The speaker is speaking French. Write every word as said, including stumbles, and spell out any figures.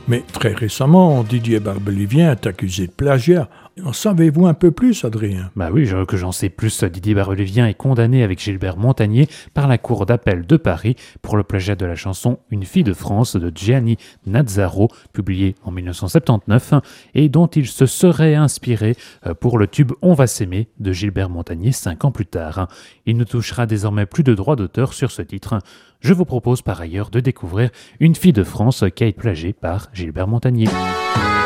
Mais très récemment, Didier Barbelivien est accusé de plagiat. En savez-vous un peu plus, Adrien ? Bah oui, je, que j'en sais plus. Didier Barbelivien est condamné avec Gilbert Montagnier par la Cour d'appel de Paris pour le plagiat de la chanson Une fille de France de Gianni Nazzaro, publiée en dix-neuf cent soixante-dix-neuf, et dont il se serait inspiré pour le tube On va s'aimer de Gilbert Montagnier cinq ans plus tard. Il ne touchera désormais plus de droits d'auteur sur ce titre. Je vous propose par ailleurs de découvrir Une fille de France qui a été plagiée par Gilbert Montagnier.